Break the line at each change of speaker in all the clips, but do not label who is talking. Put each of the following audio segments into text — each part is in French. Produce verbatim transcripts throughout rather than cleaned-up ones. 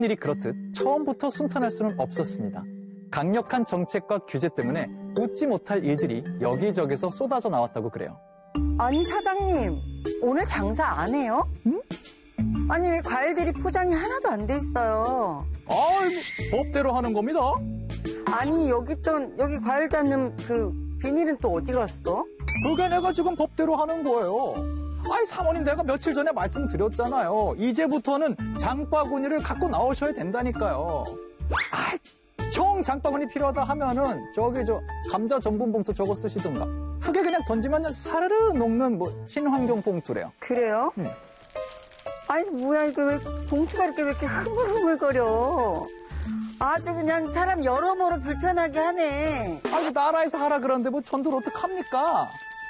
일이 그렇듯 처음부터 순탄할 수는 없었습니다. 강력한 정책과 규제 때문에 웃지 못할 일들이 여기저기서 쏟아져 나왔다고 그래요.
아니 사장님, 오늘 장사 안 해요? 응? 아니 왜 과일들이 포장이 하나도 안 돼 있어요?
아, 법대로 하는 겁니다.
아니 여기 좀 여기 과일 담는 그 비닐은 또 어디 갔어?
그게 내가 지금 법대로 하는 거예요. 아이 사모님 내가 며칠 전에 말씀드렸잖아요. 이제부터는 장바구니를 갖고 나오셔야 된다니까요. 아이, 정 장바구니 필요하다 하면은 저기 저 감자 전분 봉투 저거 쓰시던가. 흙에 그냥 던지면 사르르 녹는 뭐 친환경 봉투래요.
그래요?
응.
아니 뭐야 이거 왜 봉투가 이렇게 왜 이렇게 흐물흐물거려? 아주 그냥 사람 여러모로 불편하게 하네.
아니 나라에서 하라 그러는데 뭐 전들 어떡합니까?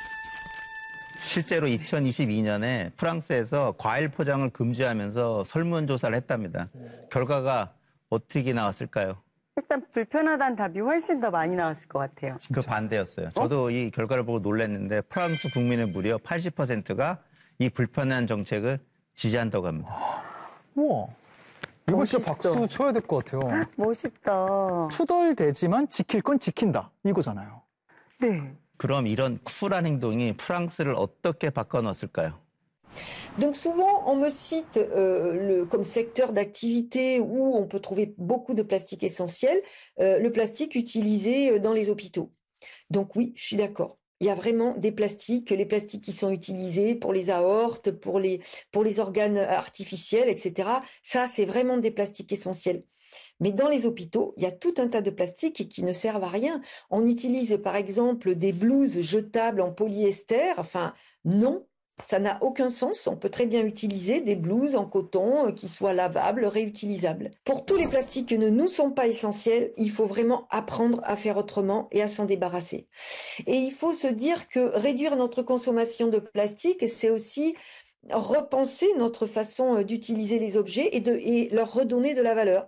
실제로 이천이십이 년에 프랑스에서 과일 포장을 금지하면서 설문조사를 했답니다. 결과가 어떻게 나왔을까요?
일단 불편하다는 답이 훨씬 더 많이 나왔을 것 같아요.
그 반대였어요. 어? 저도 이 결과를 보고 놀랐는데 프랑스 국민의 무려 팔십 퍼센트가 이 불편한 정책을 지지한다고 합니다.
우와, 이거
멋있어.
진짜 박수 쳐야 될 것 같아요.
멋있다.
투덜대지만 지킬 건 지킨다 이거잖아요.
네.
그럼 이런 쿨한 행동이 프랑스를 어떻게 바꿔놨을까요?
Donc souvent, on me cite euh, le, comme secteur d'activité où on peut trouver beaucoup de plastique essentiel, euh, le plastique utilisé dans les hôpitaux. Donc oui, je suis d'accord. Il y a vraiment des plastiques, les plastiques qui sont utilisés pour les aortes, pour les, pour les organes artificiels, et cetera. Ça, c'est vraiment des plastiques essentiels. Mais dans les hôpitaux, il y a tout un tas de plastiques qui ne servent à rien. On utilise par exemple des blouses jetables en polyester. Enfin, non. Ça n'a aucun sens. On peut très bien utiliser des blouses en coton qui soient lavables, réutilisables. Pour tous les plastiques qui ne nous sont pas essentiels, il faut vraiment apprendre à faire autrement et à s'en débarrasser. Et il faut se dire que réduire notre consommation de plastique, c'est aussi repenser notre façon d'utiliser les objets et, de, et leur redonner de la valeur.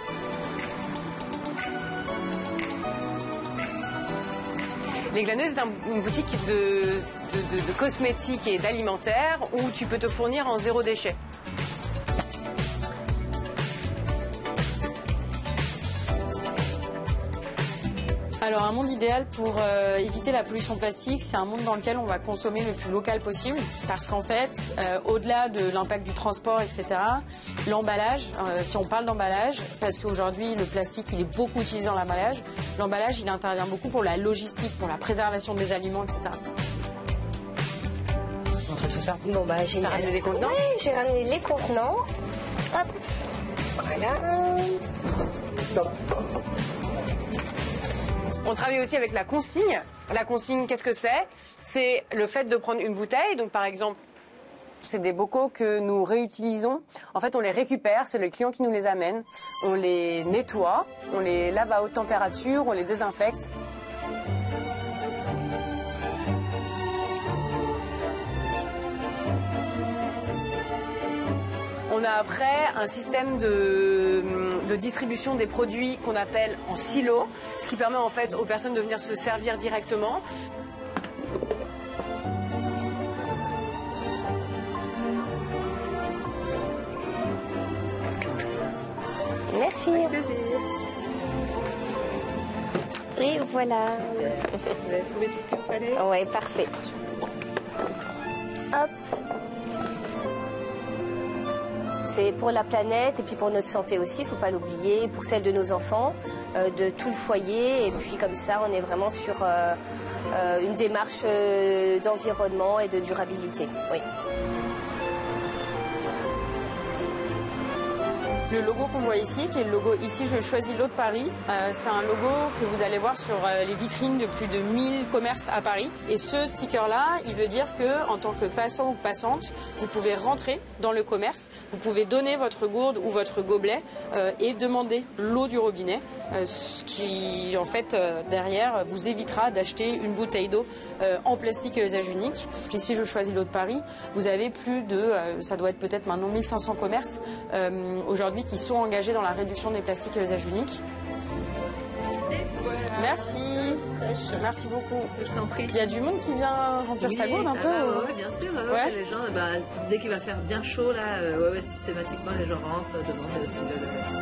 Les Glaneuses, c'est un, une boutique de, de, de, de cosmétiques et d'alimentaire où tu peux te fournir en zéro déchet.
Alors un monde idéal pour euh, éviter la pollution plastique, c'est un monde dans lequel on va consommer le plus local possible. Parce qu'en fait, euh, au-delà de l'impact du transport, et cetera, l'emballage, euh, si on parle d'emballage, parce qu'aujourd'hui le plastique il est beaucoup utilisé dans l'emballage, l'emballage il intervient beaucoup pour la logistique, pour la préservation des aliments, et cetera.
Montre tout ça.
Bon bah j'ai
ramené des contenants.
Oui, j'ai ramené les contenants. Hop, voilà.
Top. On travaille aussi avec la consigne. La consigne, qu'est-ce que c'est? C'est le fait de prendre une bouteille. Donc, par exemple, c'est des bocaux que nous réutilisons. En fait, on les récupère. C'est le client qui nous les amène. On les nettoie. On les lave à haute température. On les désinfecte. On a après un système de, de distribution des produits qu'on appelle en silo, ce qui permet en fait aux personnes de venir se servir directement.
Merci.
Avec plaisir.
Et voilà.
Vous avez trouvé tout ce qu'il vous fallait?
Ouais, parfait. Hop. C'est pour la planète et puis pour notre santé aussi, il ne faut pas l'oublier, pour celle de nos enfants, euh, de tout le foyer. Et puis comme ça, on est vraiment sur euh, euh, une démarche euh, d'environnement et de durabilité. Oui.
Le logo qu'on voit ici, qui est le logo ici, je choisis l'eau de Paris. Euh, c'est un logo que vous allez voir sur euh, les vitrines de plus de mille commerces à Paris. Et ce sticker-là, il veut dire que, en tant que passant ou passante, vous pouvez rentrer dans le commerce, vous pouvez donner votre gourde ou votre gobelet euh, et demander l'eau du robinet, euh, ce qui, en fait, euh, derrière, vous évitera d'acheter une bouteille d'eau euh, en plastique à usage unique. Ici, je choisis l'eau de Paris. Vous avez plus de, euh, ça doit être peut-être maintenant mille cinq cents commerces euh, aujourd'hui qui sont engagés dans la réduction des plastiques à usage unique. Merci. Merci beaucoup.
Je t'en prie.
Il y a du monde qui vient remplir
Oui,
sa gourde un
ça
peu
va,
ou-
ouais, bien sûr. Ouais,
Ouais.
Les gens, bah, dès qu'il va faire bien chaud, là, euh, ouais, ouais, systématiquement, les gens rentrent, demandent si le,